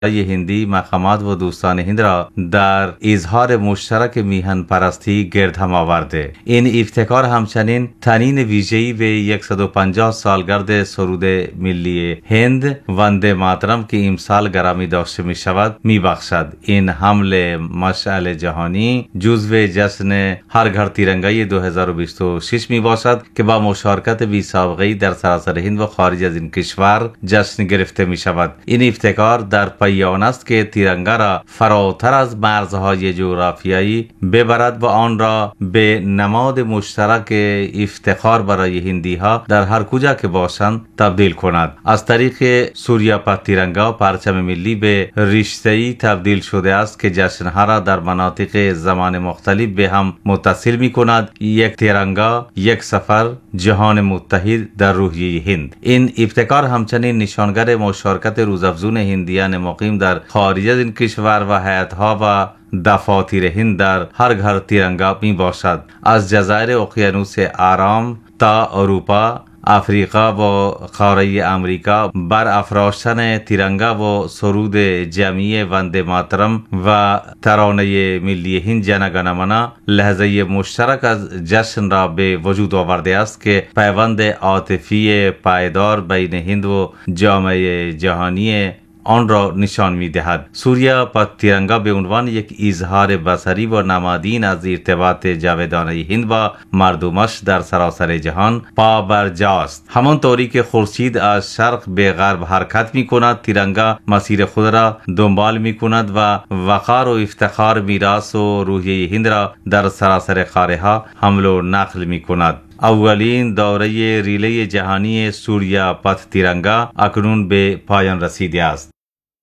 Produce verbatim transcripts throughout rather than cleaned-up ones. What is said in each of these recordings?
ی هندی مقامات و دوستان هند را در اظهار مشترک میهن پرستی گرد هم آورده. این ابتکار همچنین تنین ویژه‌ای به صد و پنجاه سالگرد سرود ملی هند وندے ماترم که امسال گرامی داشته می شود می بخشد. این حمل مشعل جهانی جزو جشن هر گھر تیرنگای دو هزار و بیست و شش می باشد که با مشارکت بی سابقه‌ای در سراسر هند و خارج از این کشور جشن گرفته می شود. این ابتکار در پی آن است که تیرنگا را فراتر از مرزهای جغرافیایی ببرد و آن را به نماد مشترک افتخار برای هندی ها در هر کجا که باشند تبدیل کند. از طریق سوریا پت تیرنگا پرچم ملی به رشته‌ای تبدیل شده است که جشنها را در مناطق زمان مختلف به هم متصل می کند. یک تیرنگا یک سفر، جهان متحد در روحیه هند. این ابتکار همچنین نشانگر مشارکت روزافزون هندیان مقیم در خارج از این کشور و هیئت‌ها و دفاتر هند در هر گھر تیرنگا می باشد. از جزایر اقیانوس آرام تا اروپا، افریقا و قاره امریکا بر افراشتن تیرنگا و سرود جمعی وندے ماترم و ترانه ملی هند جن گن من لحظه مشترک از جشن را به وجود آورده است که پیوند عاطفی پایدار بین هند و جامعه جهانی آن را نشان می دهد. سوریا پت تیرنگا به عنوان یک اظهار بصری و نمادین از ارتباط جاودانه هند با مردمش در سراسر جهان پابرجاست. همانطوری که خورشید از شرق به غرب حرکت می کند، تیرنگا مسیر خود را دنبال می کند و وقار و افتخار میراث و روحیه هند را در سراسر قاره ها حمل و نقل می کند. اولین دوره ریله جهانی سوریا پت تیرنگا اکنون به پایان رسیده است.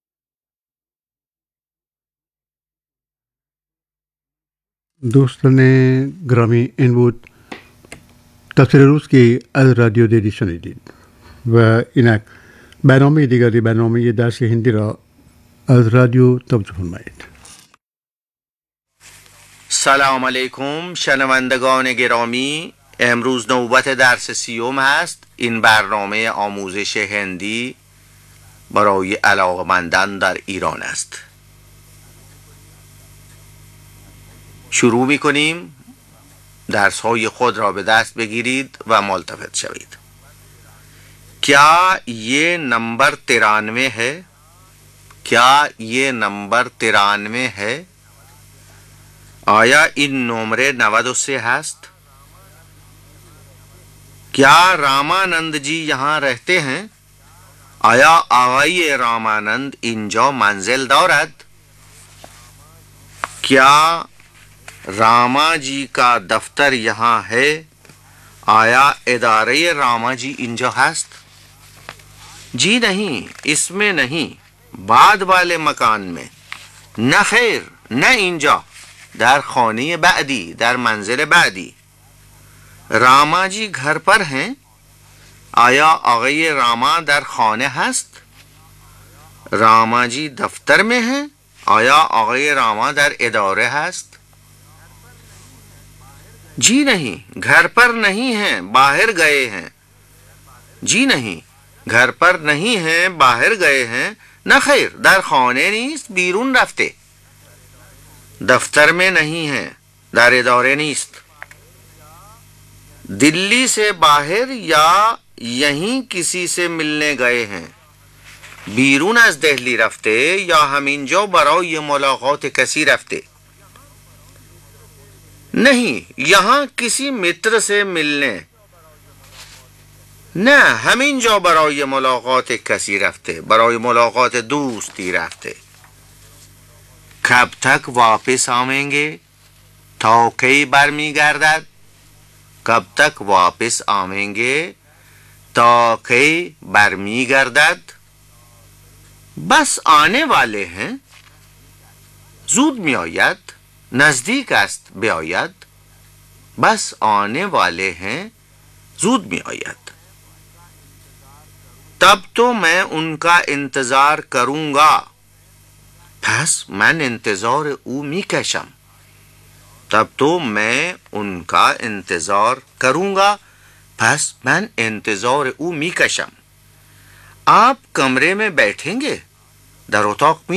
دوستان گرامی، این بود تفسیر روز که از رادیو دیدی شنیدید و اینک برنامه دیگری برنامه درس هندی را از رادیو توجه فرمایید. سلام علیکم شنوندگان گرامی، امروز نوبت درس سیوم هست. این برنامه آموزش هندی برای علاقمندان در ایران است. شروع می کنیم. درس های خود را به دست بگیرید و ملتفت شوید. کیا یہ نمبر ترانوے ہے؟ کیا یہ نمبر ترانوے ہے؟ آیا این نمره نود و سه هست؟ کیا رامانند جی یہاں رہتے ہیں؟ آیا آقای رامانند اینجا منزل دارد؟ کیا راما جی کا دفتر یہاں ہے؟ آیا ادارے راما جی اینجا هست؟ جی نہیں، اس میں نہیں، بعد والے مکان میں. نه خیر، نه اینجا، در خانه بعدی، در منزل بعدی. راما جی گھر پر ہیں؟ آیا آقای راما در خانه هست؟ راما جی دفتر میں ہیں؟ آیا آقای راما در اداره هست؟ جی نہیں، گھر پر نہیں ہیں، باہر گئے ہیں. جی نہیں، گھر پر نہیں ہیں، باہر گئے ہیں. نه خیر، در خانه نیست، بیرون رفته. دفتر میں نہیں ہیں، در اداره نیست. دلی سے باہر یا یہیں کسی سے ملنے گئے ہیں؟ بیرون از دہلی رفته یا همینجا برای ملاقات کسی رفته؟ نہیں، یہاں کسی متر سے ملنے. نه، همینجا برای ملاقات کسی رفته، برای ملاقات دوستی رفته. کب تک واپس آئیں گے؟ تا کی برمی گردد؟ کب تک واپس آئیں گے؟ تا کی برمی گردد؟ بس آنے والے ہیں، زود می آید، نزدیک است بیاید. بس آنے والے ہیں، زود می آید. تب تو میں ان کا انتظار کروں گا. پس من انتظار او می کشم. تب تو میں ان کا انتظار کروں گا. پس من انتظار او می کشم. آپ کمرے میں بیٹھیں گے؟ در اتاق